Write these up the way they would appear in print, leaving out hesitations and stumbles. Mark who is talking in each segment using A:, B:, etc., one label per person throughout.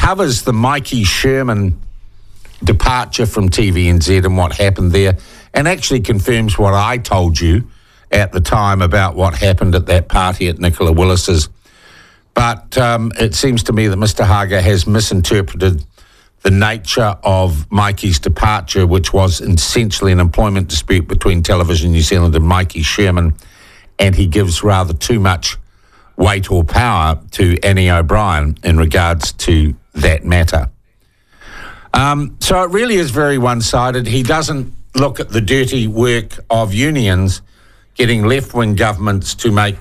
A: covers the Mikey Sherman departure from TVNZ and what happened there, and actually confirms what I told you at the time about what happened at that party at Nicola Willis's. But it seems to me that Mr. Haga has misinterpreted the nature of Mikey's departure, which was essentially an employment dispute between Television New Zealand and Mikey Sherman, and he gives rather too much weight or power to Annie O'Brien in regards to that matter. So it really is very one-sided. He doesn't look at the dirty work of unions getting left-wing governments to make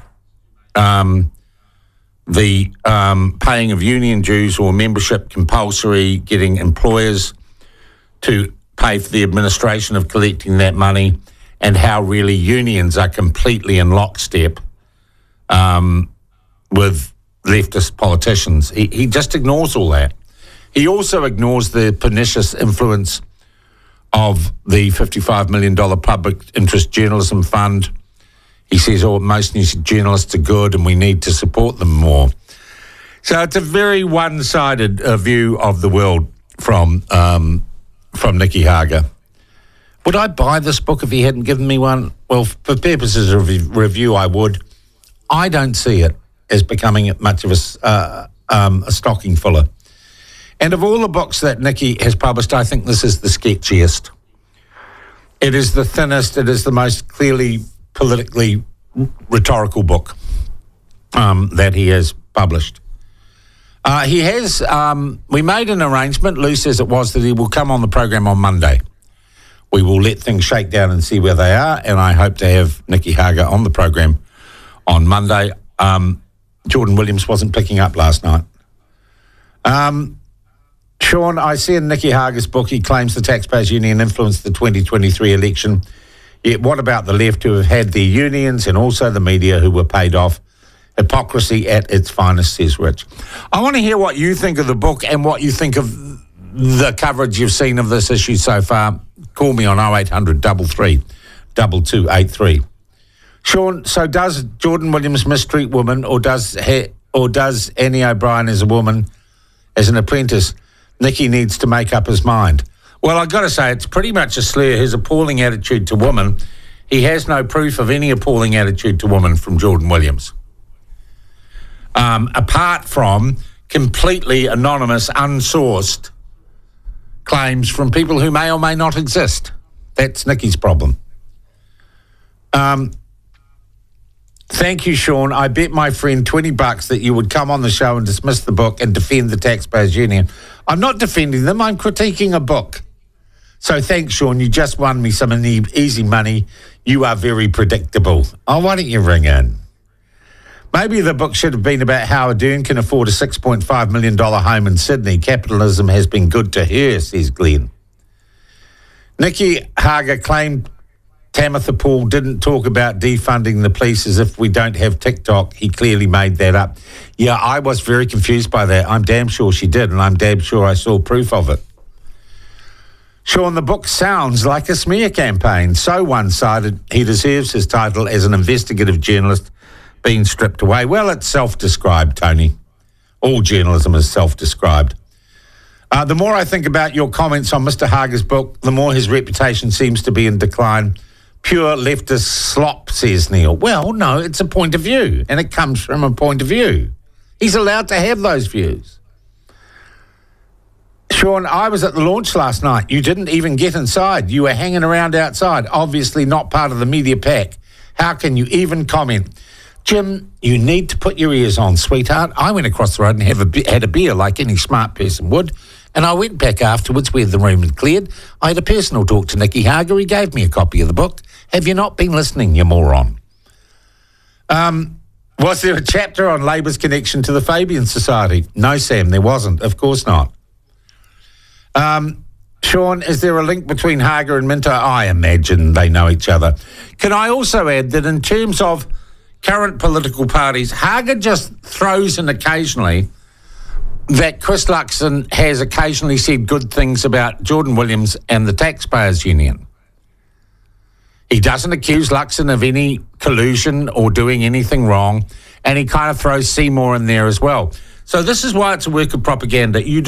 A: the paying of union dues or membership compulsory, getting employers to pay for the administration of collecting that money, and how really unions are completely in lockstep with leftist politicians. He just ignores all that. He also ignores the pernicious influence of the $55 million public interest journalism fund. He says, most news journalists are good and we need to support them more. So it's a very one-sided view of the world from Nicky Haga. Would I buy this book if he hadn't given me one? Well, for purposes of review, I would. I don't see it as becoming much of a stocking fuller. And of all the books that Nicky has published, I think this is the sketchiest. It is the thinnest. It is the most clearly politically rhetorical book that he has published. He has, we made an arrangement, loose as it was, that he will come on the program on Monday. We will let things shake down and see where they are, and I hope to have Nicky Haga on the program on Monday. Jordan Williams wasn't picking up last night. Sean, I see in Nicky Haga's book he claims the Taxpayers Union influenced the 2023 election. Yet what about the left who have had their unions and also the media who were paid off? Hypocrisy at its finest, says Rich. I want to hear what you think of the book and what you think of the coverage you've seen of this issue so far. Call me on 0800 33 2283. Sean, so does Jordan Williams mistreat women, or does Annie O'Brien as a woman, as an apprentice? Nicky needs to make up his mind. Well, I've got to say, it's pretty much a slur. His appalling attitude to women. He has no proof of any appalling attitude to women from Jordan Williams. Apart from completely anonymous, unsourced claims from people who may or may not exist. That's Nicky's problem. Thank you, Sean. I bet my friend $20 that you would come on the show and dismiss the book and defend the Taxpayers Union. I'm not defending them. I'm critiquing a book. So thanks, Sean. You just won me some easy money. You are very predictable. Oh, why don't you ring in? Maybe the book should have been about how Ardern can afford a $6.5 million home in Sydney. Capitalism has been good to her, says Glenn. Nicky Haga claimed Tamitha Paul didn't talk about defunding the police as if we don't have TikTok. He clearly made that up. Yeah, I was very confused by that. I'm damn sure she did, and I'm damn sure I saw proof of it. Sean, the book sounds like a smear campaign. So one-sided, he deserves his title as an investigative journalist being stripped away. Well, it's self-described, Tony. All journalism is self-described. The more I think about your comments on Mr. Haga's book, the more his reputation seems to be in decline. Pure leftist slop, says Neil. Well, no, it's a point of view, and it comes from a point of view. He's allowed to have those views. Sean, I was at the launch last night. You didn't even get inside. You were hanging around outside, obviously not part of the media pack. How can you even comment? Jim, you need to put your ears on, sweetheart. I went across the road and had a beer like any smart person would, and I went back afterwards where the room had cleared. I had a personal talk to Nicky Haga. He gave me a copy of the book. Have you not been listening, you moron? Was there a chapter on Labour's connection to the Fabian Society? No, Sam, there wasn't. Of course not. Sean, is there a link between Haga and Minto? I imagine they know each other. Can I also add that in terms of current political parties, Haga just throws in occasionally that Chris Luxon has occasionally said good things about Jordan Williams and the Taxpayers Union. He doesn't accuse Luxon of any collusion or doing anything wrong, and he kind of throws Seymour in there as well. So this is why it's a work of propaganda. You